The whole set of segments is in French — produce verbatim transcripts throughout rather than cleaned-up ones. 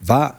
va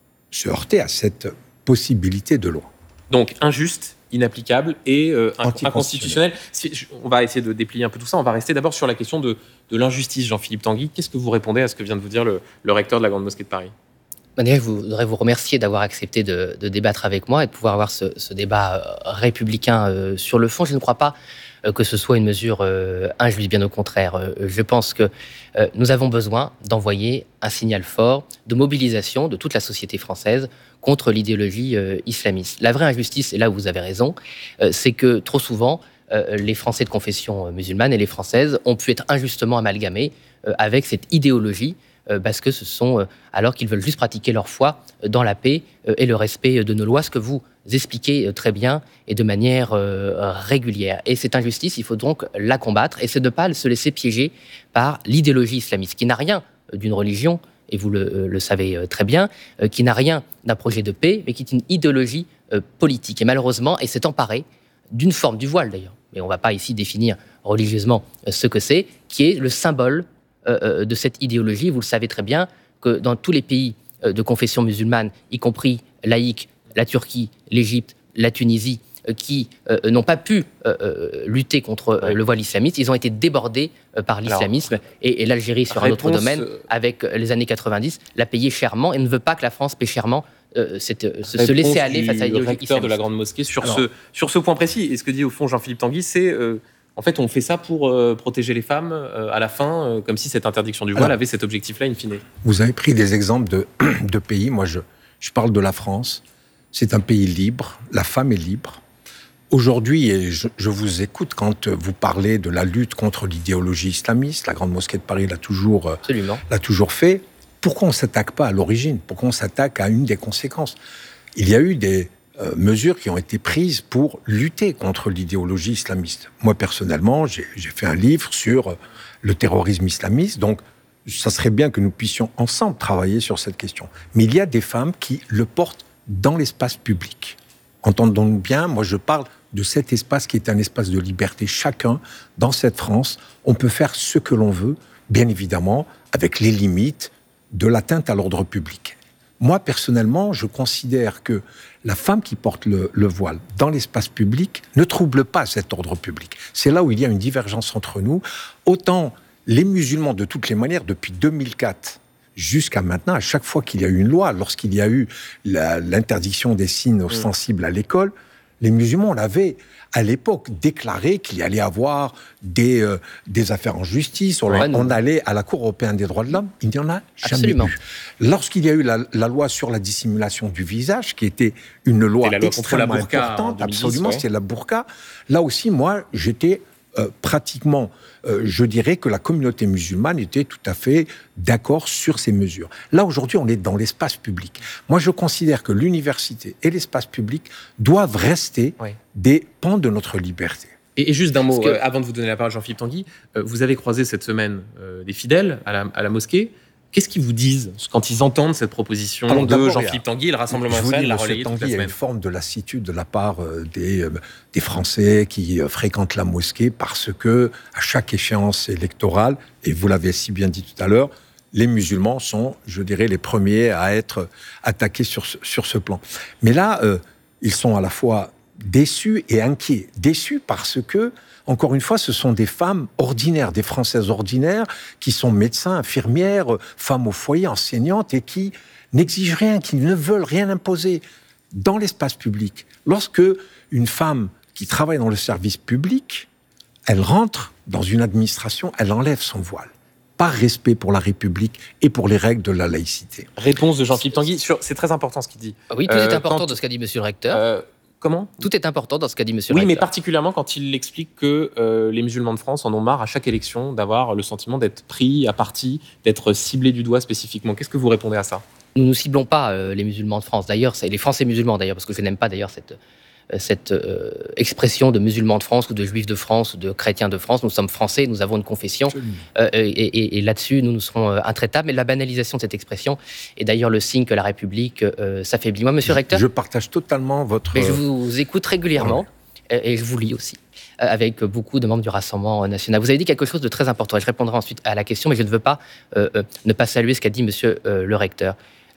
se heurter à cette possibilité de loi. Donc injuste, inapplicable et euh, inconstitutionnel. Si, on va essayer de déplier un peu tout ça. On va rester d'abord sur la question de, de l'injustice, Jean-Philippe Tanguy. Qu'est-ce que vous répondez à ce que vient de vous dire le, le recteur de la Grande Mosquée de Paris ? Déjà, je voudrais vous remercier d'avoir accepté de, de débattre avec moi et de pouvoir avoir ce, ce débat républicain euh, sur le fond. Je ne crois pas euh, que ce soit une mesure euh, injuste, bien au contraire. Euh, je pense que euh, nous avons besoin d'envoyer un signal fort de mobilisation de toute la société française contre l'idéologie euh, islamiste. La vraie injustice, et là où vous avez raison, euh, c'est que trop souvent, euh, les Français de confession musulmane et les Françaises ont pu être injustement amalgamés euh, avec cette idéologie parce que ce sont, alors qu'ils veulent juste pratiquer leur foi dans la paix et le respect de nos lois, ce que vous expliquez très bien et de manière régulière. Et cette injustice, il faut donc la combattre, et c'est de ne pas se laisser piéger par l'idéologie islamiste, qui n'a rien d'une religion, et vous le, le savez très bien, qui n'a rien d'un projet de paix, mais qui est une idéologie politique. Et malheureusement, elle s'est emparée d'une forme du voile d'ailleurs, mais on ne va pas ici définir religieusement ce que c'est, qui est le symbole de cette idéologie. Vous le savez très bien que dans tous les pays de confession musulmane, y compris laïque, la Turquie, l'Égypte, la Tunisie, qui euh, n'ont pas pu euh, lutter contre euh, le voile islamiste, ils ont été débordés euh, par l'islamisme. Alors, et, et l'Algérie, sur réponse, un autre domaine, avec les années quatre-vingt-dix, l'a payé chèrement et ne veut pas que la France paie chèrement euh, cette, ce, se laisser aller face à l'idéologie islamiste. Le recteur de la Grande Mosquée, sur, Alors, ce, sur ce point précis, et ce que dit au fond Jean-Philippe Tanguy, c'est... Euh, En fait, on fait ça pour euh, protéger les femmes euh, à la fin, euh, comme si cette interdiction du voile Alors, avait cet objectif-là in fine. Vous avez pris des exemples de, de pays. Moi, je, je parle de la France. C'est un pays libre. La femme est libre. Aujourd'hui, et je, je vous écoute quand vous parlez de la lutte contre l'idéologie islamiste. La Grande Mosquée de Paris l'a toujours, Absolument. l'a toujours fait. Pourquoi on ne s'attaque pas à l'origine ? Pourquoi on s'attaque à une des conséquences ? Il y a eu des... Euh, mesures qui ont été prises pour lutter contre l'idéologie islamiste. Moi, personnellement, j'ai, j'ai fait un livre sur euh, le terrorisme islamiste, donc ça serait bien que nous puissions ensemble travailler sur cette question. Mais il y a des femmes qui le portent dans l'espace public. Entendons-nous bien, moi je parle de cet espace qui est un espace de liberté. Chacun, dans cette France, on peut faire ce que l'on veut, bien évidemment, avec les limites de l'atteinte à l'ordre public. Moi, personnellement, je considère que la femme qui porte le, le voile dans l'espace public ne trouble pas cet ordre public. C'est là où il y a une divergence entre nous. Autant les musulmans, de toutes les manières, depuis deux mille quatre jusqu'à maintenant, à chaque fois qu'il y a eu une loi, lorsqu'il y a eu la, l'interdiction des signes ostensibles à l'école, les musulmans, on avait à l'époque déclaré qu'il y allait avoir des, euh, des affaires en justice, on, ouais, on allait à la Cour européenne des droits de l'homme, il n'y en a jamais Absolument. eu. Lorsqu'il y a eu la, la loi sur la dissimulation du visage, qui était une loi, la loi extrêmement la importante, deux mille dix, absolument, ouais. c'était la burqa, là aussi, moi, j'étais euh, pratiquement... Euh, je dirais que la communauté musulmane était tout à fait d'accord sur ces mesures. Là, aujourd'hui, on est dans l'espace public. Moi, je considère que l'université et l'espace public doivent rester oui. des pans de notre liberté. Et, et juste d'un mot, que... euh, avant de vous donner la parole, Jean-Philippe Tanguy, euh, vous avez croisé cette semaine euh, des fidèles à la, à la mosquée. Qu'est-ce qu'ils vous disent quand ils entendent cette proposition Alors, de Jean-Philippe Tanguy et le Rassemblement national l'a relayé toute la semaine ? Il y a une forme de lassitude de la part des, euh, des Français qui euh, fréquentent la mosquée parce que, à chaque échéance électorale, et vous l'avez si bien dit tout à l'heure, les musulmans sont, je dirais, les premiers à être attaqués sur ce, sur ce plan. Mais là, euh, ils sont à la fois déçus et inquiets. Déçus parce que, encore une fois, ce sont des femmes ordinaires, des Françaises ordinaires, qui sont médecins, infirmières, femmes au foyer, enseignantes, et qui n'exigent rien, qui ne veulent rien imposer dans l'espace public. Lorsque une femme qui travaille dans le service public, elle rentre dans une administration, elle enlève son voile. Par respect pour la République et pour les règles de la laïcité. Réponse de Jean-Philippe Tanguy. Sur, c'est très important ce qu'il dit. Oui, tout euh, est important quand, dans ce qu'a dit Monsieur le recteur. Euh, Comment ? Tout est important dans ce qu'a dit Monsieur oui, le recteur. Oui, mais particulièrement quand il explique que euh, les musulmans de France en ont marre à chaque élection d'avoir le sentiment d'être pris à partie, d'être ciblés du doigt spécifiquement. Qu'est-ce que vous répondez à ça ? Nous ne ciblons pas euh, les musulmans de France. D'ailleurs, c'est les Français musulmans, d'ailleurs, parce que je n'aime pas d'ailleurs cette... cette euh, expression de musulmans de France ou de juifs de France ou de chrétiens de France. Nous sommes français, nous avons une confession euh, et, et, et là-dessus, nous, nous serons euh, intraitables. Mais la banalisation de cette expression est d'ailleurs le signe que la République euh, s'affaiblit. Moi, Monsieur le recteur... Je partage totalement votre... Mais je vous écoute régulièrement ouais. et, et je vous lis aussi, euh, avec beaucoup de membres du Rassemblement national. Vous avez dit quelque chose de très important et je répondrai ensuite à la question, mais je ne veux pas euh, euh, ne pas saluer ce qu'a dit Monsieur euh, le recteur.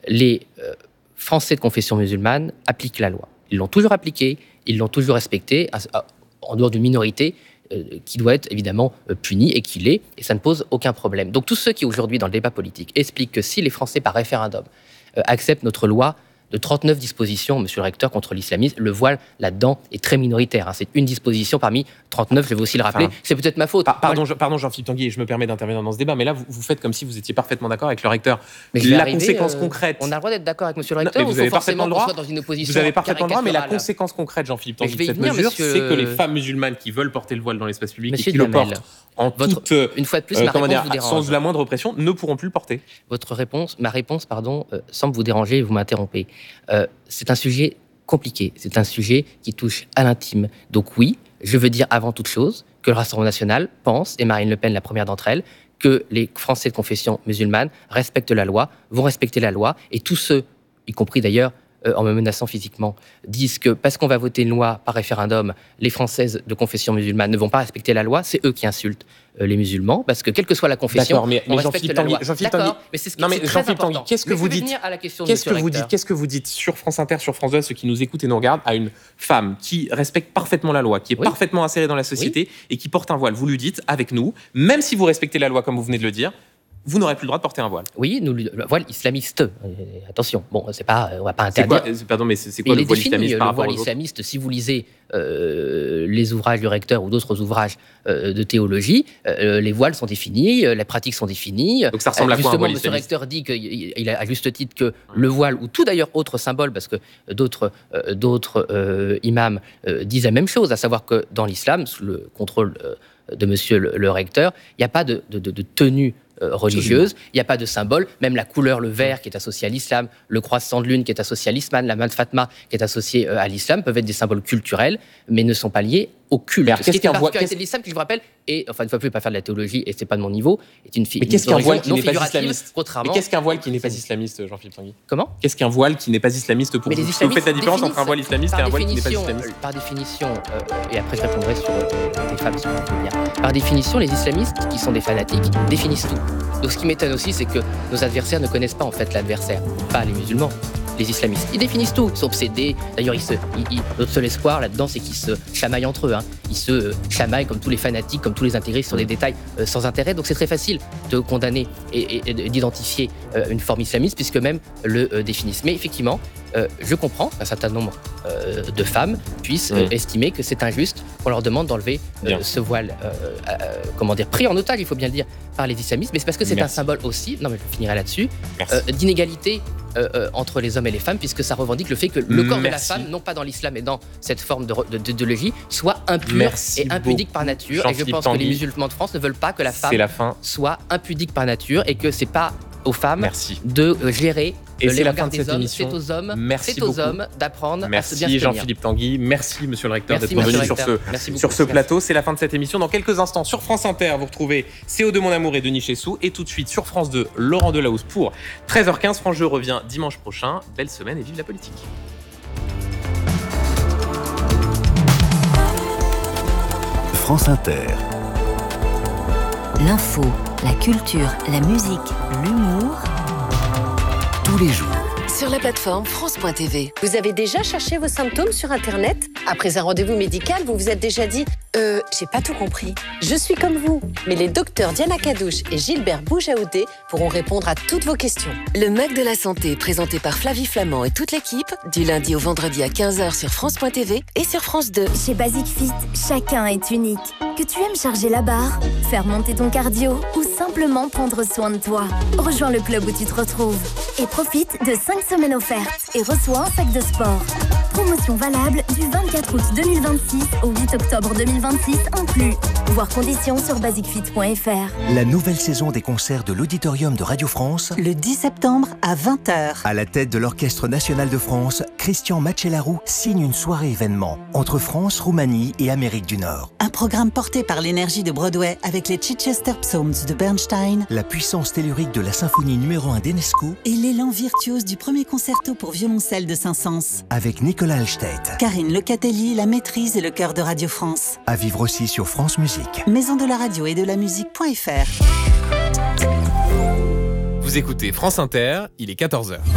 les euh, Français de confession musulmane appliquent la loi. Ils l'ont toujours appliquée, ils l'ont toujours respectée, en dehors d'une minorité euh, qui doit être évidemment euh, punie et qui l'est, et ça ne pose aucun problème. Donc tous ceux qui aujourd'hui dans le débat politique expliquent que si les Français par référendum euh, acceptent notre loi de trente-neuf dispositions, monsieur le recteur, contre l'islamisme, le voile là-dedans est très minoritaire. Hein. C'est une disposition parmi trente-neuf, je vais aussi le rappeler. Enfin, c'est peut-être ma faute. Par, pardon, je, pardon Jean-Philippe Tanguy, je me permets d'intervenir dans ce débat, mais là, vous, vous faites comme si vous étiez parfaitement d'accord avec le recteur. Mais la arriver, conséquence euh, concrète... On a le droit d'être d'accord avec monsieur le recteur, non, vous avez parfaitement le droit. Dans une opposition vous avez parfaitement le droit, mais la conséquence concrète, Jean-Philippe Tanguy, de cette venir, mesure, monsieur... c'est que les femmes musulmanes qui veulent porter le voile dans l'espace public monsieur et qui le portent en votre, toute, une fois de plus, euh, ma réponse dire, vous dérange. sans la moindre oppression, ne pourront plus le porter. Votre réponse, ma réponse, pardon, euh, semble vous déranger et vous m'interrompez. Euh, c'est un sujet compliqué, c'est un sujet qui touche à l'intime. Donc oui, je veux dire avant toute chose que le Rassemblement national pense, et Marine Le Pen la première d'entre elles, que les Français de confession musulmane respectent la loi, vont respecter la loi, et tous ceux, y compris d'ailleurs euh, en me menaçant physiquement, disent que parce qu'on va voter une loi par référendum, les Françaises de confession musulmane ne vont pas respecter la loi, c'est eux qui insultent euh, les musulmans, parce que quelle que soit la confession, D'accord, mais, on mais respecte Jean-Philippe la Tanguy, loi. Jean-Philippe D'accord, Tanguy, mais c'est ce qui non, mais est très Jean-Philippe Tanguy, important. qu'est-ce que Mais vous je vais dites venir à la question de Qu'est-ce monsieur que le vous dites recteur. Qu'est-ce que vous dites sur France Inter, sur France deux, à ceux qui nous écoutent et nous regardent, à une femme qui respecte parfaitement la loi, qui est Oui. parfaitement insérée dans la société oui. et qui porte un voile. Vous lui dites, avec nous, même si vous respectez la loi comme vous venez de le dire, vous n'aurez plus le droit de porter un voile. Oui, nous, le voile islamiste. Euh, attention, bon, c'est pas, on va pas interdire. C'est quoi, pardon, mais c'est, c'est quoi il le voile défini, islamiste par le rapport voile aux autres islamiste, si vous lisez euh, les ouvrages du recteur ou d'autres ouvrages euh, de théologie, euh, les voiles sont définis, euh, les pratiques sont définies. Donc ça ressemble euh, à quoi un voile islamiste ? Justement, M. le recteur dit qu'il a à juste titre que hum. le voile, ou tout d'ailleurs autre symbole, parce que d'autres, euh, d'autres euh, imams euh, disent la même chose, à savoir que dans l'islam, sous le contrôle euh, de monsieur le, le recteur, il n'y a pas de, de, de, de tenue euh, religieuse, il n'y a pas de symbole, même la couleur, le vert qui est associé à l'islam, le croissant de lune qui est associé à l'islam, la main de Fatma qui est associée euh, à l'islam, peuvent être des symboles culturels, mais ne sont pas liés au culte. Alors, ce qui est une particularité qu'est-ce... de l'islam, qui je vous rappelle, et enfin une fois de plus, pas faire de la théologie, et c'est pas de mon niveau, est une fille. Mais qu'est-ce qu'un voile qui n'est pas islamiste contrairement... Mais qu'est-ce qu'un voile qui n'est pas islamiste, Jean-Philippe Tanguy ? Comment ? Qu'est-ce qu'un voile qui n'est pas islamiste pour vous ? Vous faites la différence entre un voile islamiste et un voile qui n'est pas islamiste ? Par définition, euh, et après je répondrai sur euh, les femmes si vous voulez bien. Par définition, les islamistes, qui sont des fanatiques, définissent tout. Donc ce qui m'étonne aussi, c'est que nos adversaires ne connaissent pas en fait l'adversaire, pas les musulmans. Les islamistes, ils définissent tout, ils sont obsédés. D'ailleurs, ils se, ils, ils, notre seul espoir là-dedans, c'est qu'ils se chamaillent entre eux. Hein. Ils se euh, chamaillent comme tous les fanatiques, comme tous les intégristes sur des détails euh, sans intérêt. Donc c'est très facile de condamner et, et, et d'identifier euh, une forme islamiste, puisque même le euh, définissent. Mais effectivement, euh, je comprends qu'un certain nombre euh, de femmes puissent euh, mmh. estimer que c'est injuste qu'on leur demande d'enlever euh, ce voile, euh, euh, comment dire, pris en otage, il faut bien le dire, par les islamistes. Mais c'est parce que c'est Merci. un symbole aussi, non mais je finirai là-dessus, euh, d'inégalité Euh, euh, entre les hommes et les femmes, puisque ça revendique le fait que le corps Merci. de la femme, non pas dans l'islam mais dans cette forme de, de, d'idéologie, soit impur Merci et impudique beaucoup. par nature. Et je pense Tanguy. que les musulmans de France ne veulent pas que la femme la fin. soit impudique par nature, et que c'est pas aux femmes Merci. de euh, gérer et les c'est la regards fin de des cette hommes. émission. C'est aux hommes, Merci c'est aux beaucoup. hommes d'apprendre Merci à se bien se tenir. Jean-Philippe Tanguy, merci Monsieur le recteur merci, d'être venu recteur. sur ce, sur ce plateau. C'est la fin de cette émission. Dans quelques instants, sur France Inter, vous retrouvez C O deux Mon Amour et Denis Chessou. Et tout de suite, sur France deux, Laurent Delahousse pour treize heures quinze. France Jeu revient dimanche prochain. Belle semaine et vive la politique. France Inter. L'info, la culture, la musique, l'humour. Tous les jours. Sur la plateforme France point T V. Vous avez déjà cherché vos symptômes sur Internet ? Après un rendez-vous médical, vous vous êtes déjà dit « Euh, j'ai pas tout compris ». Je suis comme vous, mais les docteurs Diana Kadouche et Gilbert Boujaoudé pourront répondre à toutes vos questions. Le Mug de la Santé, présenté par Flavie Flamand et toute l'équipe, du lundi au vendredi à quinze heures sur France point T V et sur France deux. Chez Basic Fit, chacun est unique. Que tu aimes charger la barre, faire monter ton cardio ou simplement prendre soin de toi, rejoins le club où tu te retrouves et profite de cinq semaines offertes et reçois un sac de sport. Promotion valable du vingt-quatre août deux mille vingt-six au huit octobre deux mille vingt-six inclus. Voir conditions sur basic fit point f r. La nouvelle saison des concerts de l'Auditorium de Radio France. Le dix septembre à vingt heures. À la tête de l'Orchestre National de France, Christian Macellaro signe une soirée événement entre France, Roumanie et Amérique du Nord. Un programme porté par l'énergie de Broadway avec les Chichester Psalms de Bernstein, la puissance tellurique de la symphonie numéro un d'Enesco et l'élan virtuose du premier concerto pour violoncelle de Saint-Saëns. Avec Nicolas Alstedt, Karine Lecatelli, la maîtrise et le chœur de Radio France. À vivre aussi sur France Musique. Maison de la radio et de la musique point f r. Vous écoutez France Inter, il est quatorze heures.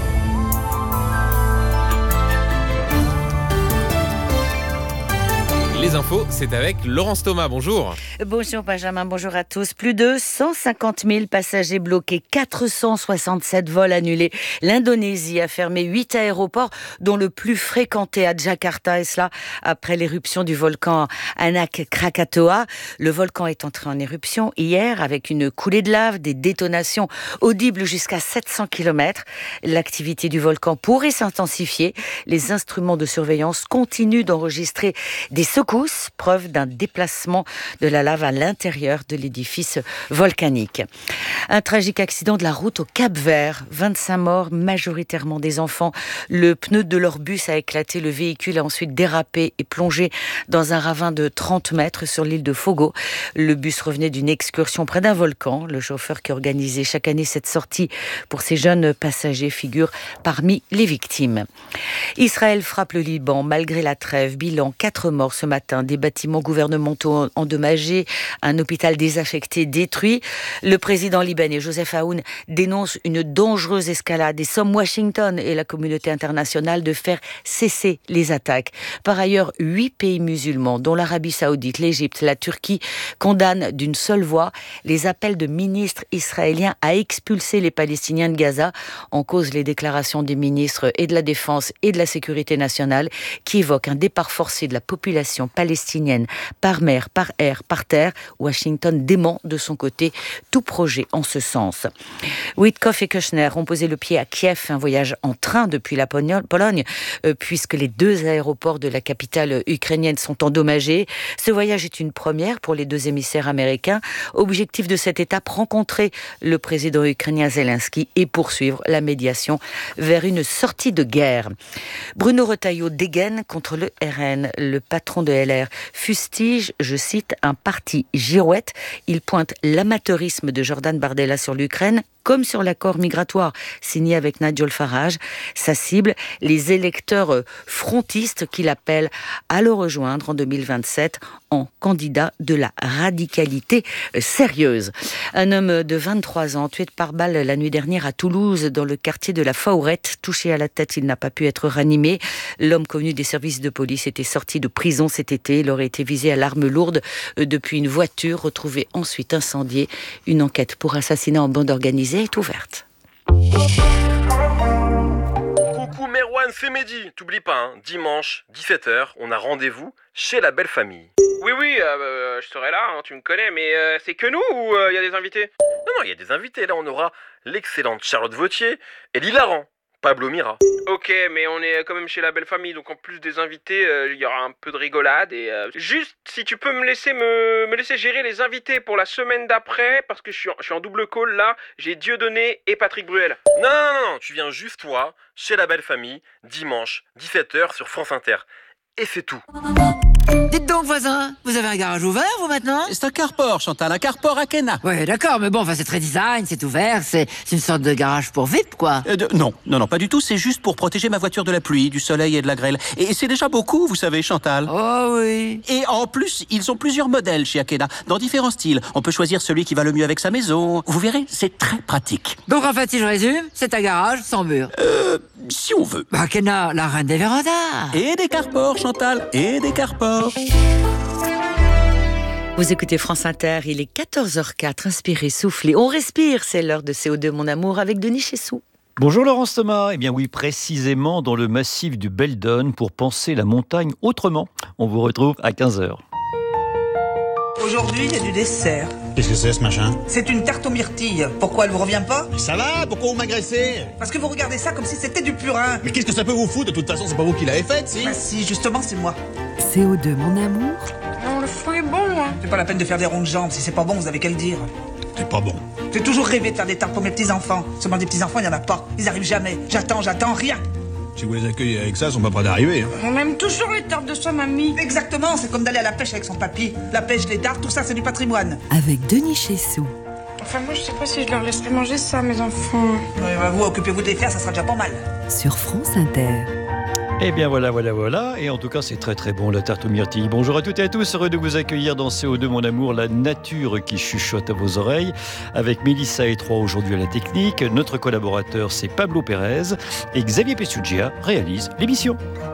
Les infos, c'est avec Laurence Thomas. Bonjour. Bonjour Benjamin, bonjour à tous. Plus de cent cinquante mille passagers bloqués, quatre cent soixante-sept vols annulés. L'Indonésie a fermé huit aéroports, dont le plus fréquenté à Jakarta, et cela après l'éruption du volcan Anak Krakatoa. Le volcan est entré en éruption hier avec une coulée de lave, des détonations audibles jusqu'à sept cents kilomètres. L'activité du volcan pourrait s'intensifier. Les instruments de surveillance continuent d'enregistrer des secousses, preuve d'un déplacement de la lave à l'intérieur de l'édifice volcanique. Un tragique accident de la route au Cap-Vert. vingt-cinq morts, majoritairement des enfants. Le pneu de leur bus a éclaté. Le véhicule a ensuite dérapé et plongé dans un ravin de trente mètres sur l'île de Fogo. Le bus revenait d'une excursion près d'un volcan. Le chauffeur qui organisait chaque année cette sortie pour ces jeunes passagers figure parmi les victimes. Israël frappe le Liban malgré la trêve. Bilan, quatre morts ce matin. Des bâtiments gouvernementaux endommagés, un hôpital désaffecté, détruit. Le président libanais Joseph Aoun dénonce une dangereuse escalade et somme Washington et la communauté internationale de faire cesser les attaques. Par ailleurs, huit pays musulmans, dont l'Arabie Saoudite, l'Égypte, la Turquie, condamnent d'une seule voix les appels de ministres israéliens à expulser les Palestiniens de Gaza. En cause, les déclarations des ministres et de la Défense et de la Sécurité nationale qui évoquent un départ forcé de la population palestinienne par mer, par air, par terre. Washington dément de son côté tout projet en ce sens. Witkoff et Kushner ont posé le pied à Kiev, un voyage en train depuis la Pologne, euh, puisque les deux aéroports de la capitale ukrainienne sont endommagés. Ce voyage est une première pour les deux émissaires américains. Objectif de cette étape, rencontrer le président ukrainien Zelensky et poursuivre la médiation vers une sortie de guerre. Bruno Retailleau dégaine contre le R N. Le patron de L R fustige, je cite, un parti girouette. Il pointe l'amateurisme de Jordan Bardella sur l'Ukraine comme sur l'accord migratoire signé avec Nigel Farage. Sa cible, les électeurs frontistes qu'il appelle à le rejoindre en deux mille vingt-sept en candidat de la radicalité sérieuse. Un homme de vingt-trois ans tué de pare balles la nuit dernière à Toulouse dans le quartier de la Faurette. Touché à la tête, il n'a pas pu être ranimé. L'homme connu des services de police était sorti de prison cet été. Il aurait été visé à l'arme lourde depuis une voiture retrouvée ensuite incendiée. Une enquête pour assassinat en bande organisée est ouverte. Coucou Merwan, c'est Mehdi. T'oublies pas, hein, dimanche, dix-sept heures, on a rendez-vous chez la belle famille. Oui, oui, euh, euh, je serai là, hein, tu me connais, mais euh, c'est que nous ou il euh, y a des invités? Non, non, il y a des invités. Là, on aura l'excellente Charlotte Vautier et l'hilarant Pablo Mira. Ok, mais on est quand même chez la belle famille, donc en plus des invités, il euh, y aura un peu de rigolade. Et euh, juste, si tu peux me laisser me, me laisser gérer les invités pour la semaine d'après, parce que je suis en, je suis en double call là, j'ai Dieudonné et Patrick Bruel. Non, non, non, non, tu viens juste toi, chez la belle famille, dimanche, dix-sept heures sur France Inter. Et c'est tout. Dites donc, voisin, vous avez un garage ouvert, vous, maintenant? C'est un carport, Chantal, un carport à Kena. Ouais, d'accord, mais bon, enfin, c'est très design, c'est ouvert, c'est une sorte de garage pour V I P, quoi. Euh, de, non, non, non, pas du tout, c'est juste pour protéger ma voiture de la pluie, du soleil et de la grêle. Et c'est déjà beaucoup, vous savez, Chantal. Oh oui. Et en plus, ils ont plusieurs modèles chez Akena, dans différents styles. On peut choisir celui qui va le mieux avec sa maison. Vous verrez, c'est très pratique. Donc, en fait, si je résume, c'est un garage sans mur. Euh, si on veut. Bah, Akena, la reine des vérandas. Et des carports, Chantal, et des carports. Vous écoutez France Inter, il est quatorze heures quatre, inspirez, soufflez, on respire, c'est l'heure de C O deux, mon amour, avec Denis Chessou. Bonjour Laurence Thomas, eh bien oui, précisément dans le massif du Beldon pour penser la montagne autrement. On vous retrouve à quinze heures. Aujourd'hui, il y a du dessert. Qu'est-ce que c'est ce machin? C'est une tarte aux myrtilles. Pourquoi elle vous revient pas? Mais ça va, pourquoi vous m'agressez? Parce que vous regardez ça comme si c'était du purin. Mais qu'est-ce que ça peut vous foutre? De toute façon, c'est pas vous qui l'avez faite, si? Bah si, justement, c'est moi. C O deux, mon amour. Non, le fond est bon, hein. C'est pas la peine de faire des ronds de jambes. Si c'est pas bon, vous avez qu'à le dire. C'est pas bon. J'ai toujours rêvé de faire des tartes pour mes petits-enfants. Seulement des petits-enfants, il y en a pas. Ils arrivent jamais. J'attends, j'attends, rien. Si vous les accueillez avec ça, ils sont pas prêts d'arriver. Hein. On aime toujours les tartes de sa mamie. Exactement, c'est comme d'aller à la pêche avec son papy. La pêche, les dards, tout ça, c'est du patrimoine. Avec Denis Chessou. Enfin, moi, je sais pas si je leur laisserai manger ça, mes enfants. Ouais, bah, vous, occupez-vous de les faire, ça sera déjà pas mal. Sur France Inter. Eh bien voilà, voilà, voilà. Et en tout cas, c'est très très bon la tarte aux myrtilles. Bonjour à toutes et à tous, heureux de vous accueillir dans C O deux Mon Amour, la nature qui chuchote à vos oreilles. Avec Mélissa Etroy aujourd'hui à la technique. Notre collaborateur, c'est Pablo Pérez. Et Xavier Pessugia réalise l'émission.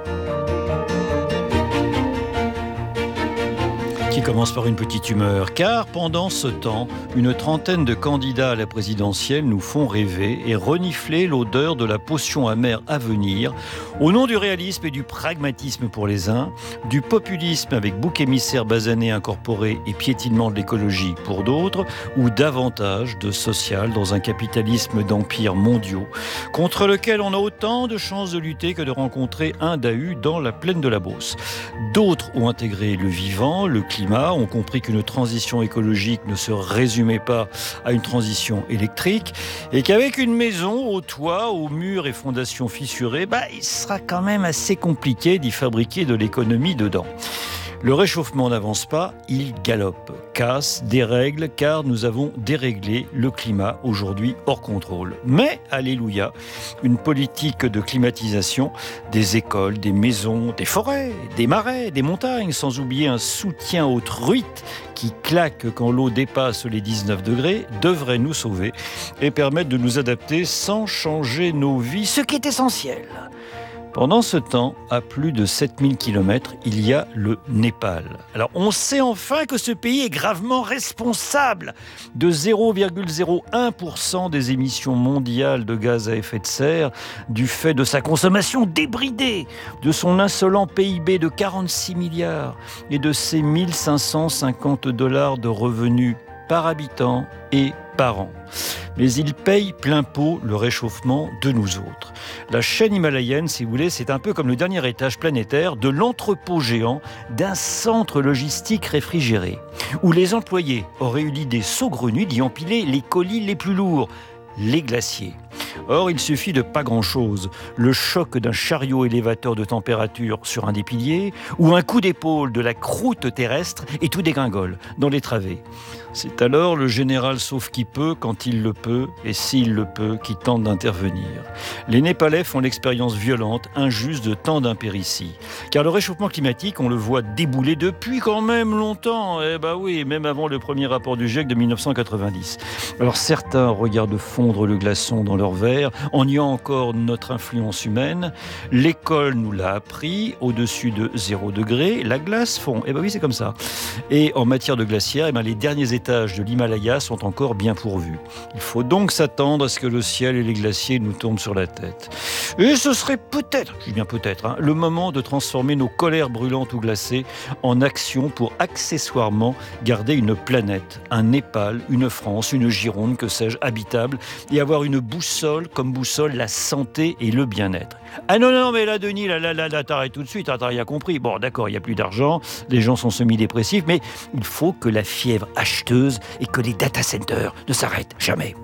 Qui commence par une petite humeur, car pendant ce temps, une trentaine de candidats à la présidentielle nous font rêver et renifler l'odeur de la potion amère à venir, au nom du réalisme et du pragmatisme pour les uns, du populisme avec bouc émissaire basané incorporé et piétinement de l'écologie pour d'autres, ou davantage de social dans un capitalisme d'empires mondiaux, contre lequel on a autant de chances de lutter que de rencontrer un Dahu dans la plaine de la Beauce. D'autres ont intégré le vivant, le climat, ont compris qu'une transition écologique ne se résumait pas à une transition électrique et qu'avec une maison au toit, aux murs et fondations fissurées, bah, il sera quand même assez compliqué d'y fabriquer de l'économie dedans. Le réchauffement n'avance pas, il galope, casse, dérègle, car nous avons déréglé le climat aujourd'hui hors contrôle. Mais, alléluia, une politique de climatisation, des écoles, des maisons, des forêts, des marais, des montagnes, sans oublier un soutien aux truites qui claque quand l'eau dépasse les dix-neuf degrés, devrait nous sauver et permettre de nous adapter sans changer nos vies, ce qui est essentiel. Pendant ce temps, à plus de sept mille kilomètres, il y a le Népal. Alors, on sait enfin que ce pays est gravement responsable de zéro virgule zéro un pour cent des émissions mondiales de gaz à effet de serre du fait de sa consommation débridée, de son insolent P I B de quarante-six milliards et de ses mille cinq cent cinquante dollars de revenus par habitant et par an. Mais il paye plein pot le réchauffement de nous autres. La chaîne himalayenne, si vous voulez, c'est un peu comme le dernier étage planétaire de l'entrepôt géant d'un centre logistique réfrigéré, où les employés auraient eu l'idée saugrenue d'y empiler les colis les plus lourds, les glaciers. Or, il suffit de pas grand-chose. Le choc d'un chariot élévateur de température sur un des piliers ou un coup d'épaule de la croûte terrestre et tout dégringole dans les travées. C'est alors le général sauve qui peut, quand il le peut, et s'il le peut, qui tente d'intervenir. Les Népalais font l'expérience violente, injuste de tant d'impérities. Car le réchauffement climatique, on le voit débouler depuis quand même longtemps. Eh ben oui, même avant le premier rapport du GIEC de mille neuf cent quatre-vingt-dix. Alors certains regardent fondre le glaçon dans leur verre, en niant encore notre influence humaine. L'école nous l'a appris, au-dessus de zéro degré, la glace fond. Eh ben oui, c'est comme ça. Et en matière de glaciaire, eh ben les derniers étages de l'Himalaya sont encore bien pourvus. Il faut donc s'attendre à ce que le ciel et les glaciers nous tombent sur la tête. Et ce serait peut-être, je dis bien peut-être, hein, le moment de transformer nos colères brûlantes ou glacées en action pour accessoirement garder une planète, un Népal, une France, une Gironde, que sais-je, habitable, et avoir une boussole comme boussole la santé et le bien-être. Ah non, non, mais là, Denis, là, là, là, là t'arrêtes tout de suite, t'as rien compris. Bon, d'accord, il n'y a plus d'argent, les gens sont semi-dépressifs, mais il faut que la fièvre acheteuse et que les data centers ne s'arrêtent jamais.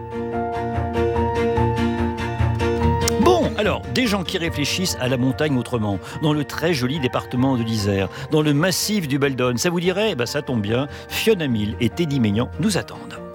Bon, alors, des gens qui réfléchissent à la montagne autrement, dans le très joli département de l'Isère, dans le massif du Beldon, ça vous dirait? Ben, ça tombe bien, Fiona Mill et Teddy Maignan nous attendent.